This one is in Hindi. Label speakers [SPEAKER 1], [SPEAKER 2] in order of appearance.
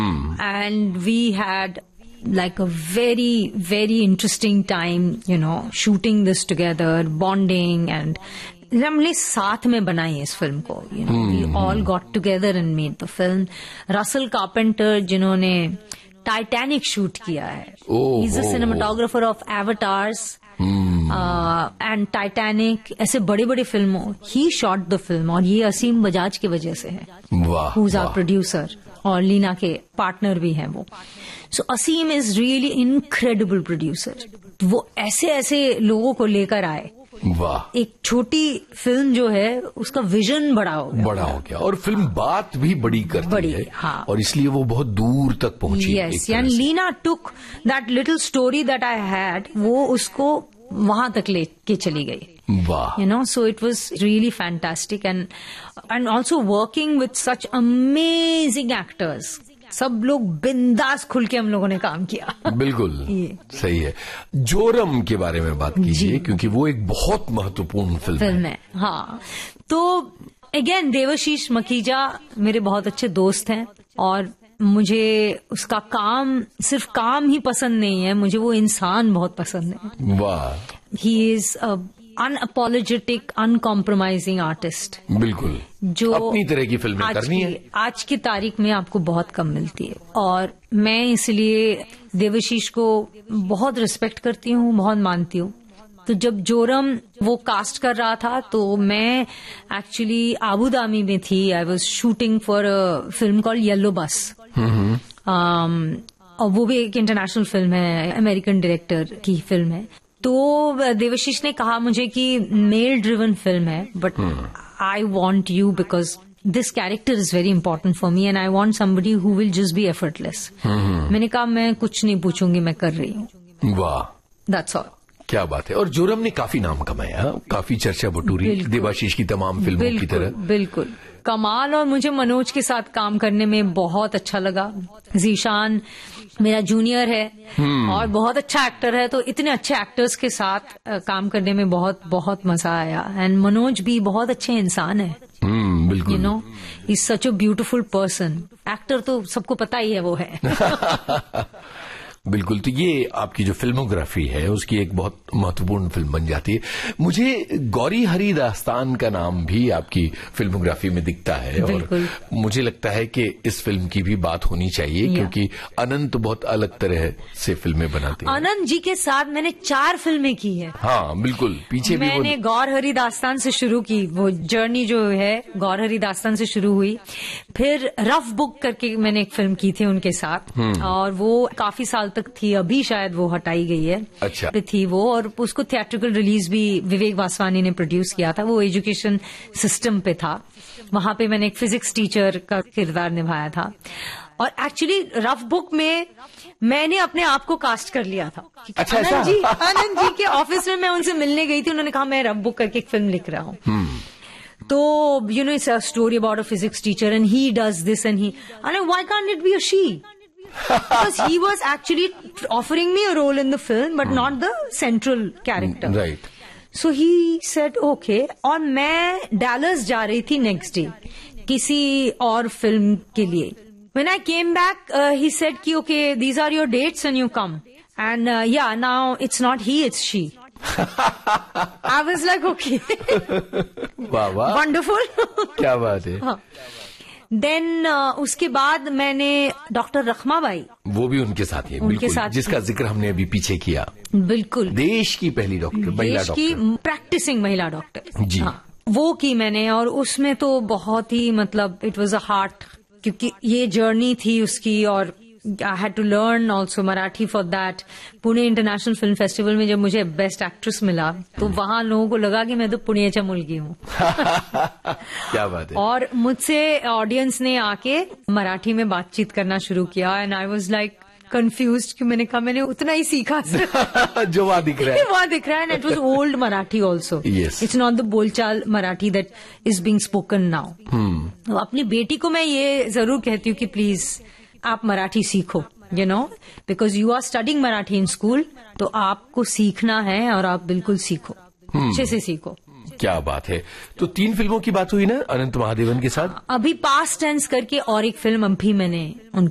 [SPEAKER 1] and we had like a very, very interesting time, shooting this together, bonding, and हमने साथ में बनाई इस फिल्म को. We all got together and made the film. Russell Carpenter, जिन्होंने टाइटैनिक शूट किया है. He's a cinematographer of Avatars. And Titanic, ऐसे बड़ी बड़ी फिल्मों ही शॉट द फिल्म, और ये असीम बजाज की वजह से है, हु इज आवर प्रोड्यूसर, और लीना के पार्टनर भी हैं वो. सो असीम इज रियली इनक्रेडिबल प्रोड्यूसर. वो ऐसे ऐसे लोगों को लेकर आए. वाह. एक छोटी फिल्म जो है उसका विजन बड़ा हो गया
[SPEAKER 2] और फिल्म बात भी बड़ी करती है. हाँ. और इसलिए वो बहुत दूर तक पहुंची.
[SPEAKER 1] Yes, and Leena took that little story that I had, वो उसको वहां तक लेके चली गई.
[SPEAKER 2] वाह.
[SPEAKER 1] So it was really fantastic, and also working with such amazing actors. सब लोग बिंदास खुल के हम लोगों ने काम किया.
[SPEAKER 2] बिल्कुल सही है. जोरम के बारे में बात कीजिए, क्योंकि वो एक बहुत महत्वपूर्ण फिल्म है.
[SPEAKER 1] हाँ, तो अगेन देवाशीष मखीजा मेरे बहुत अच्छे दोस्त हैं, और मुझे उसका काम, सिर्फ काम ही पसंद नहीं है, मुझे वो इंसान बहुत पसंद है.
[SPEAKER 2] वाह.
[SPEAKER 1] He is unapologetic, uncompromising artist.
[SPEAKER 2] बिल्कुल.
[SPEAKER 1] जो
[SPEAKER 2] अपनी तरह की फिल्में करनी है.
[SPEAKER 1] आज की तारीख में आपको बहुत कम मिलती है, और मैं इसलिए देवाशीष को बहुत रिस्पेक्ट करती हूँ, बहुत मानती हूँ. तो जब जोरम वो कास्ट कर रहा था, तो मैं एक्चुअली आबू धाबी में थी. I was shooting for a film called yellow बस. और वो भी एक इंटरनेशनल फिल्म है, अमेरिकन डायरेक्टर की फिल्म है. तो देवाशीष ने कहा मुझे कि मेल ड्रिवन फिल्म है, but I want you because this character is very important for me, and I want somebody who will just be effortless. मैंने कहा मैं कुछ नहीं पूछूंगी, मैं कर रही हूँ.
[SPEAKER 2] वाह.
[SPEAKER 1] That's all.
[SPEAKER 2] क्या बात है. और जोरम ने काफी नाम कमाया, काफी चर्चा बटोरी देवाशीष की तमाम फिल्मों की तरह.
[SPEAKER 1] बिल्कुल कमाल. और मुझे मनोज के साथ काम करने में बहुत अच्छा लगा. जीशान मेरा जूनियर है और बहुत अच्छा एक्टर है, तो इतने अच्छे एक्टर्स के साथ काम करने में बहुत बहुत मजा आया. एंड मनोज भी बहुत अच्छे इंसान है.
[SPEAKER 2] बिल्कुल.
[SPEAKER 1] He is such a beautiful person. Actor तो सबको पता ही है वो है.
[SPEAKER 2] बिल्कुल. तो ये आपकी जो फिल्मोग्राफी है उसकी एक बहुत महत्वपूर्ण फिल्म बन जाती है. मुझे गौरी हरी दास्तान का नाम भी आपकी फिल्मोग्राफी में दिखता है, और मुझे लगता है कि इस फिल्म की भी बात होनी चाहिए, क्योंकि अनंत बहुत अलग तरह से फिल्में बनाते हैं.
[SPEAKER 1] अनंत जी के साथ मैंने 4 फिल्में की है.
[SPEAKER 2] हाँ बिल्कुल. पीछे भी
[SPEAKER 1] मैंने गौर हरी दास्तान से शुरू की, वो जर्नी जो है गौर हरी दास्तान से शुरू हुई. फिर रफ बुक करके मैंने एक फिल्म की थी उनके साथ, और वो काफी साल तक थी, अभी शायद वो हटाई गई है.
[SPEAKER 2] अच्छा.
[SPEAKER 1] थी वो, और उसको थिएट्रिकल रिलीज भी विवेक वासवानी ने प्रोड्यूस किया था. वो एजुकेशन सिस्टम पे था. वहां पे मैंने एक फिजिक्स टीचर का किरदार निभाया था. और एक्चुअली रफ बुक में मैंने अपने आप को कास्ट कर लिया था.
[SPEAKER 2] अच्छा,
[SPEAKER 1] आनंद जी के ऑफिस में मैं उनसे मिलने गई थी. उन्होंने कहा मैं रफ बुक करके एक फिल्म लिख रहा हूँ. तो it's a story about a physics teacher, and he does this, and why can't it be a she? Because he was actually offering me a role in the film, but not the central character.
[SPEAKER 2] Right.
[SPEAKER 1] So he said okay. और मैं डैलस जा रही थी नेक्स्ट डे किसी और फिल्म के लिए. When I came back, he said कि okay, these are your dates and you come. And yeah, now it's not he, it's she. I was like okay.
[SPEAKER 2] वाह वाह.
[SPEAKER 1] Wonderful.
[SPEAKER 2] क्या बात है.
[SPEAKER 1] हाँ. देन उसके बाद मैंने डॉक्टर रखमाबाई,
[SPEAKER 2] वो भी उनके साथ ही है.
[SPEAKER 1] उनके साथ,
[SPEAKER 2] जिसका जिक्र हमने अभी पीछे किया.
[SPEAKER 1] बिल्कुल.
[SPEAKER 2] देश की पहली डॉक्टर, महिला डॉक्टर, देश की
[SPEAKER 1] प्रैक्टिसिंग महिला डॉक्टर.
[SPEAKER 2] जी.
[SPEAKER 1] हाँ, वो की मैंने, और उसमें तो बहुत ही मतलब इट वाज अ हार्ट, क्योंकि ये जर्नी थी उसकी, और I had to learn also Marathi for that. Pune international film festival में जब मुझे बेस्ट एक्ट्रेस मिला, तो वहां लोगों को लगा कि मैं तो पुणेच्या मुलगी हूँ.
[SPEAKER 2] क्या बात है.
[SPEAKER 1] और मुझसे ऑडियंस ने आके मराठी में बातचीत करना शुरू किया, and I was like confused कि मैंने कहा मैंने उतना ही सीखा
[SPEAKER 2] जो वहां दिख रहा है.
[SPEAKER 1] वहां दिख रहा है. And it was old Marathi also.
[SPEAKER 2] It's
[SPEAKER 1] not the बोलचाल Marathi that is being spoken now. तो अपनी बेटी को मैं ये जरूर कहती हूँ कि प्लीज आप मराठी सीखो, because you are studying Marathi in school, तो आपको सीखना है, और आप बिल्कुल सीखो, अच्छे से सीखो.
[SPEAKER 2] क्या बात है. तो 3 फिल्मों की बात हुई ना अनंत महादेवन के साथ.
[SPEAKER 1] अभी पास्ट टेंस करके और एक फिल्म अभी मैंने